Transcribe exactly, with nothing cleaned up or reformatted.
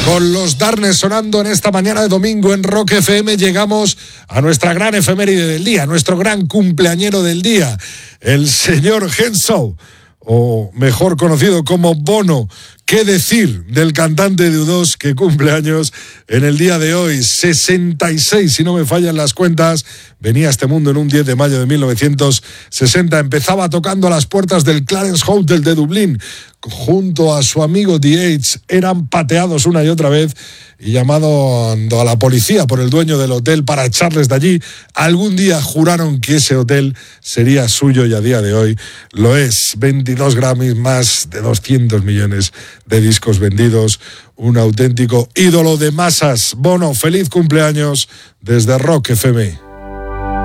Con los Darnes sonando en esta mañana de domingo en Rock F M, llegamos a nuestra gran efeméride del día, nuestro gran cumpleañero del día, el señor Henson, o mejor conocido como Bono. ¿Qué decir del cantante de U dos que cumple años en el día de hoy? sesenta y seis, si no me fallan las cuentas. Venía a este mundo en un diez de mayo de mil novecientos sesenta. Empezaba tocando a las puertas del Clarence Hotel de Dublín. Junto a su amigo The H, eran pateados una y otra vez y llamado a la policía por el dueño del hotel para echarles de allí. Algún día juraron que ese hotel sería suyo y a día de hoy lo es. veintidós Grammys, más de doscientos millones de discos vendidos, un auténtico ídolo de masas. Bono, feliz cumpleaños desde Rock F M.